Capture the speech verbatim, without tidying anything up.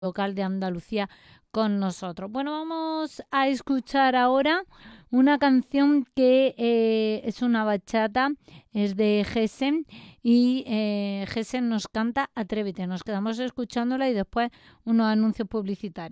local de Andalucía con nosotros. Bueno, vamos a escuchar ahora una canción que eh, es una bachata, es de Gessen y eh, Gessen nos canta Atrévete. Nos quedamos escuchándola y después unos anuncios publicitarios.